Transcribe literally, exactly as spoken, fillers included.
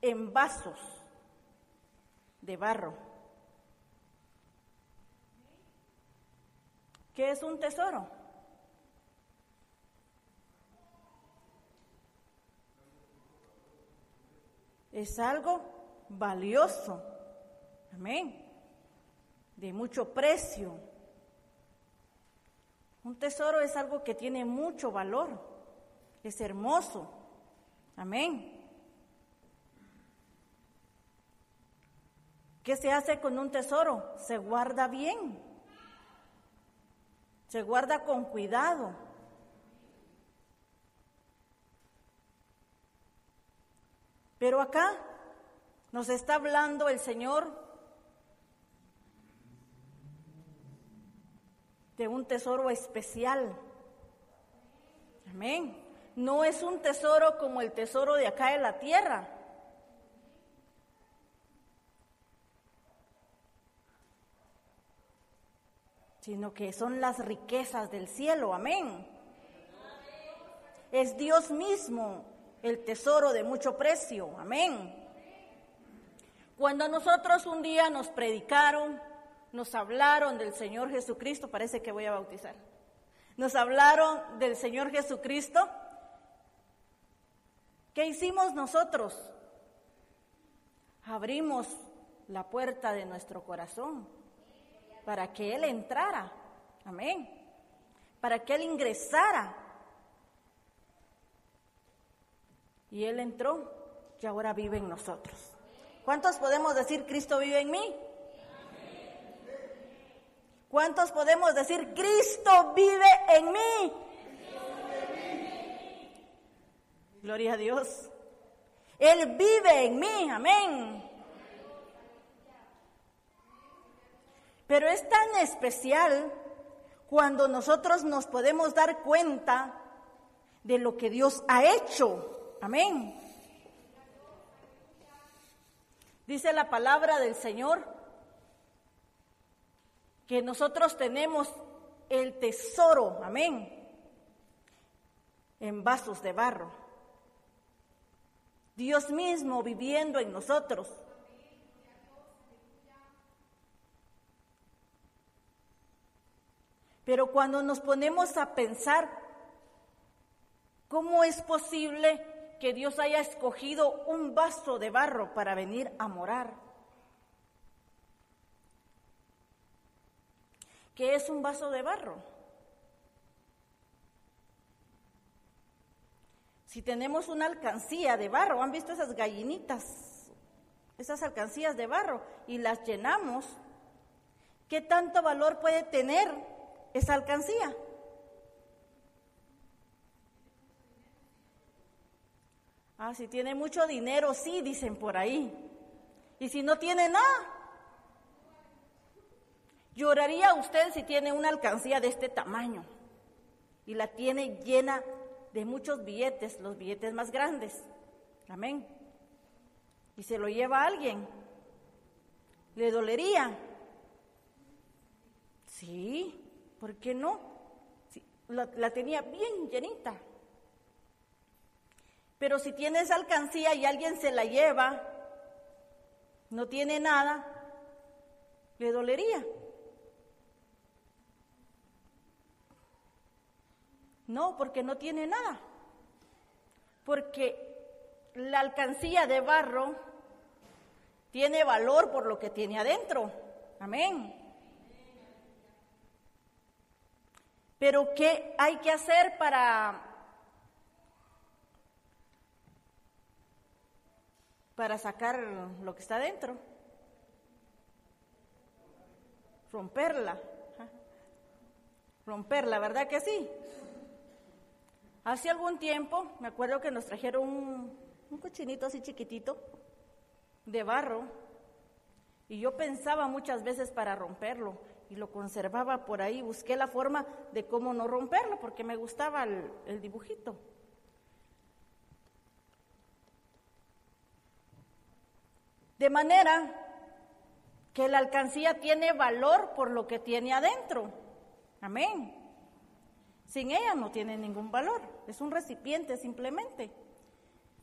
en vasos de barro. ¿Qué es un tesoro? Es algo valioso, amén, de mucho precio. Un tesoro es algo que tiene mucho valor, es hermoso, amén. ¿Qué se hace con un tesoro? Se guarda bien, se guarda con cuidado. Pero acá nos está hablando el Señor de un tesoro especial. Amén. No es un tesoro como el tesoro de acá de la tierra. Sino que son las riquezas del cielo. Amén. Es Dios mismo el tesoro de mucho precio. Amén. Cuando nosotros un día nos predicaron, nos hablaron del Señor Jesucristo, parece que voy a bautizar, nos hablaron del Señor Jesucristo, ¿qué hicimos nosotros? Abrimos la puerta de nuestro corazón para que Él entrara, amén, para que Él ingresara. Y Él entró y ahora vive en nosotros. ¿Cuántos podemos decir Cristo vive en mí? ¿Cuántos podemos decir Cristo vive en mí? Gloria a Dios. Él vive en mí, amén. Pero es tan especial cuando nosotros nos podemos dar cuenta de lo que Dios ha hecho. Amén. Dice la palabra del Señor que nosotros tenemos el tesoro, amén, en vasos de barro. Dios mismo viviendo en nosotros. Pero cuando nos ponemos a pensar, ¿cómo es posible que Dios haya escogido un vaso de barro para venir a morar? ¿Qué es un vaso de barro? Si tenemos una alcancía de barro, ¿han visto esas gallinitas? Esas alcancías de barro, y las llenamos, ¿qué tanto valor puede tener esa alcancía? Ah, si tiene mucho dinero, sí, dicen por ahí. Y si no tiene nada, lloraría usted si tiene una alcancía de este tamaño y la tiene llena de muchos billetes, los billetes más grandes. Amén. Y se lo lleva a alguien. ¿Le dolería? Sí, ¿por qué no? Sí, la, la tenía bien llenita. Pero si tiene esa alcancía y alguien se la lleva, no tiene nada, ¿le dolería? No, porque no tiene nada. Porque la alcancía de barro tiene valor por lo que tiene adentro. Amén. Pero ¿qué hay que hacer para... para sacar lo que está dentro? Romperla. Romperla, ¿verdad que sí? Hace algún tiempo, me acuerdo que nos trajeron un, un cochinito así chiquitito, de barro, y yo pensaba muchas veces para romperlo, y lo conservaba por ahí, busqué la forma de cómo no romperlo, porque me gustaba el, el dibujito. De manera que la alcancía tiene valor por lo que tiene adentro. Amén. Sin ella no tiene ningún valor, es un recipiente simplemente.